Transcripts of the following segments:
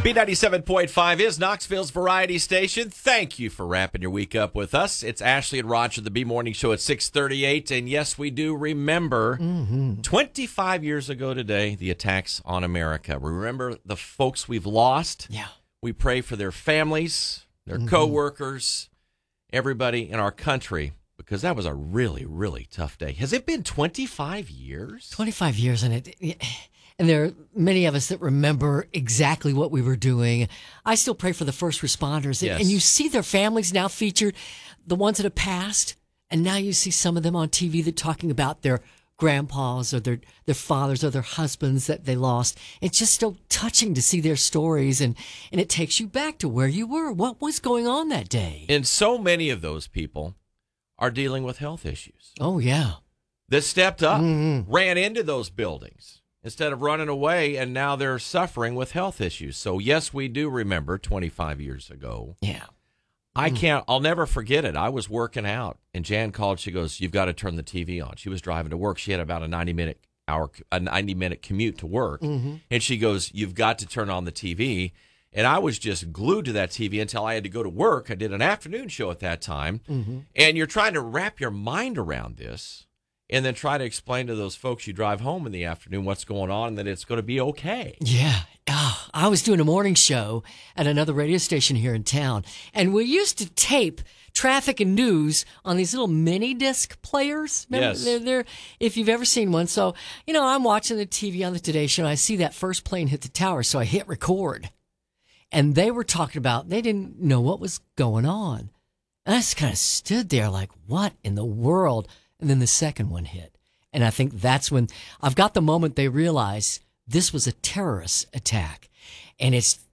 B97.5 is Knoxville's variety station. Thank you for wrapping your week up with us. It's Ashley and Roger, the B Morning Show at 6:38. And yes, we do remember 25 years ago today, the attacks on America. We remember the folks we've lost. Yeah. We pray for their families, their co-workers, everybody in our country, because that was a really, really tough day. Has it been 25 years? 25 years, and there are many of us that remember exactly what we were doing. I still pray for the first responders. Yes. And you see their families now featured, the ones that have passed, and now you see some of them on TV that are talking about their grandpas or their fathers or their husbands that they lost. It's just so touching to see their stories, and it takes you back to where you were. What was going on that day? And so many of those people are dealing with health issues. Oh, yeah. That stepped up, ran into those buildings instead of running away, and now they're suffering with health issues. So, yes, we do remember 25 years ago. Yeah. I'll never forget it. I was working out, and Jan called. She goes, "You've got to turn the TV on." She was driving to work. She had about a 90-minute commute to work. And she goes, "You've got to turn on the TV." And I was just glued to that TV until I had to go to work. I did an afternoon show at that time. And you're trying to wrap your mind around this and then try to explain to those folks you drive home in the afternoon what's going on and that it's going to be okay. Yeah. I was doing a morning show at another radio station here in town, and we used to tape traffic and news on these little mini disc players. Remember? Yes. They're, if you've ever seen one. So, I'm watching the TV on the Today Show, and I see that first plane hit the tower, so I hit record. And they were talking about, they didn't know what was going on. And I just kind of stood there like, what in the world? And then the second one hit. And I think that's when I've got the moment they realize this was a terrorist attack. And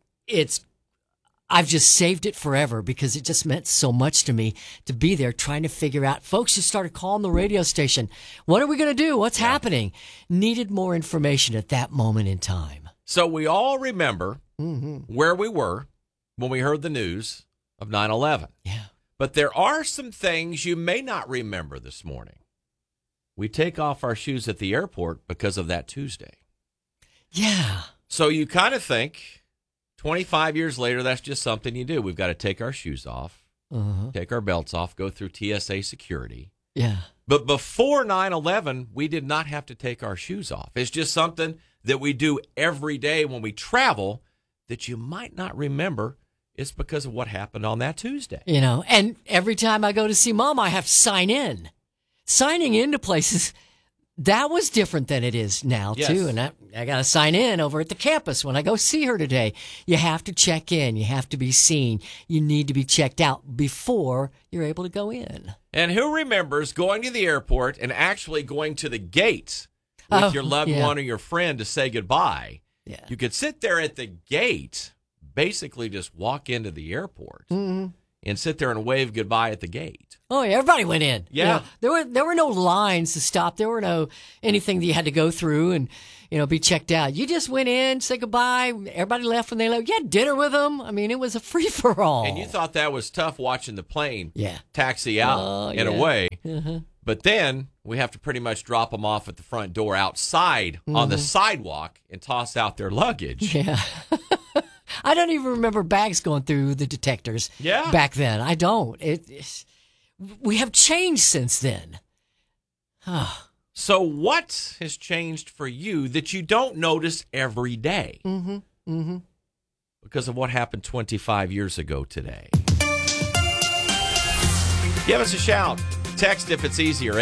I've just saved it forever because it just meant so much to me to be there trying to figure out. Folks just started calling the radio station. What are we going to do? What's happening? Needed more information at that moment in time. So we all remember where we were when we heard the news of 9/11. Yeah. But there are some things you may not remember this morning. We take off our shoes at the airport because of that Tuesday. Yeah. So you kind of think 25 years later, that's just something you do. We've got to take our shoes off, take our belts off, go through TSA security. Yeah. But before 9/11, we did not have to take our shoes off. It's just something that we do every day when we travel that you might not remember. It's because of what happened on that Tuesday. And every time I go to see Mom, I have to sign in. Signing into places, that was different than it is now, Yes. too. And I got to sign in over at the campus when I go see her today. You have to check in. You have to be seen. You need to be checked out before you're able to go in. And who remembers going to the airport and actually going to the gate with your loved one or your friend to say goodbye? Yeah. You could sit there at the gate, basically just walk into the airport and sit there and wave goodbye at the gate. Oh, yeah, everybody went in. Yeah. There were no lines to stop. There were no anything that you had to go through and, be checked out. You just went in, said goodbye. Everybody left when they left. You had dinner with them. I mean, it was a free-for-all. And you thought that was tough watching the plane Yeah. taxi out and away. But then we have to pretty much drop them off at the front door outside on the sidewalk and toss out their luggage. Yeah. I don't even remember bags going through the detectors back then. I don't. We have changed since then. So what has changed for you that you don't notice every day? Because of what happened 25 years ago today. Give us a shout. Text if it's easier,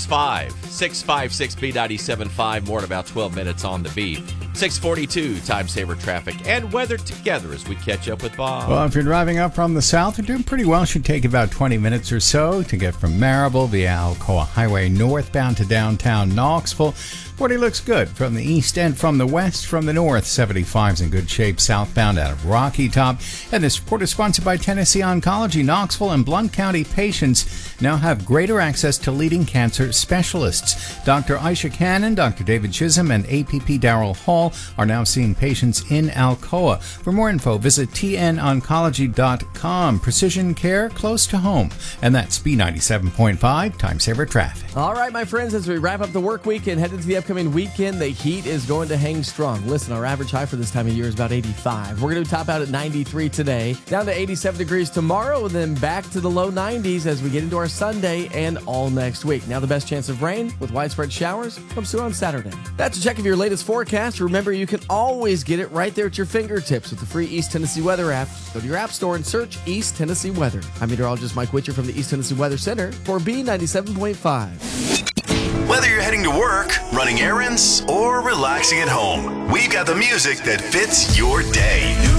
865-656-B975. More in about 12 minutes on the beat. 642 Time Saver Traffic and weather together as we catch up with Bob. Well, if you're driving up from the south, you're doing pretty well. Should take about 20 minutes or so to get from Marable via Alcoa Highway northbound to downtown Knoxville. 40 looks good from the east and from the west. From the north, 75's in good shape southbound out of Rocky Top. And this report is sponsored by Tennessee Oncology. Knoxville and Blount County patients now have greater access to leading cancer specialists. Dr. Aisha Cannon, Dr. David Chisholm, and APP Darrell Hall are now seeing patients in Alcoa. For more info, visit tnoncology.com. Precision care close to home. And that's B97.5 Time Saver Traffic. All right, my friends, as we wrap up the work week and head into the upcoming weekend, the heat is going to hang strong. Listen, our average high for this time of year is about 85. We're going to top out at 93 today, down to 87 degrees tomorrow, and then back to the low 90s as we get into our Sunday and all next week. Now, the best chance of rain with widespread showers comes through on Saturday. That's a check of your latest forecast. Remember, you can always get it right there at your fingertips with the free East Tennessee Weather app. Go to your app store and search East Tennessee Weather. I'm meteorologist Mike Witcher from the East Tennessee Weather Center for B97.5. Whether you're heading to work, running errands, or relaxing at home, we've got the music that fits your day.